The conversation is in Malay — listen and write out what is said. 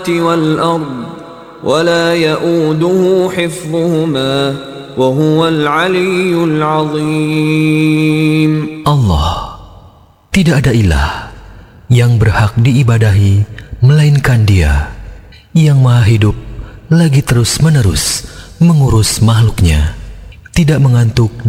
والأرض ولا يؤوده حفظهما وهو العلي العظيم. Allah, tidak ada ilah yang berhak diibadahi melainkan Dia, yang Maha Hidup lagi terus-menerus mengurus makhluknya, tidak mengantuk